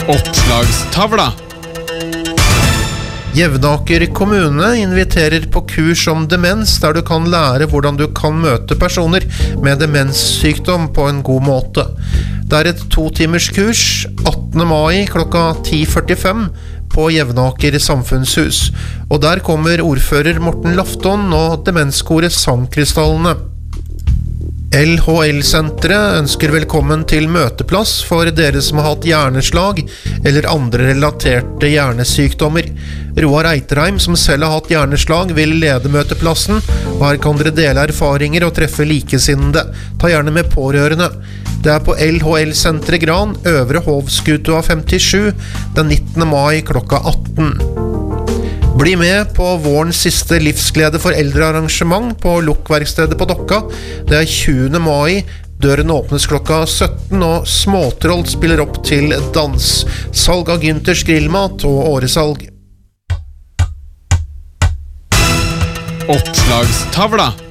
Oppslagstavla. Jevnaker kommune inviterer på kurs om demens, der du kan lære hvordan du kan møte personer med demenssykdom på en god måte. Det er et 2-timers kurs, 18. mai klokka 10:45 på Jevnaker samfunnshus. Og der kommer ordfører Morten Lafton og demenskoret Sangkrystallene. LHL-senteret ønsker velkommen til møteplass for dere som har hatt hjerneslag eller andre relaterte hjernesykdommer. Roar Eiterheim, som selv har hatt hjerneslag, vil lede møteplassen, og her kan dere dele erfaringer og treffe likesinnede. Ta gjerne med pårørende. Det er på LHL-senteret Gran, Øvre Hovskutua 57, den 19. mai klokka 18. Bli med på vårens siste livsglede for eldre arrangement på Lokverkstedet på Dokka. Det er 20. mai. Døren åpnes klokka 17, og Småtroll spiller opp til dans. Salg av Gynters grillmat og åresalg. Oppslagstavla.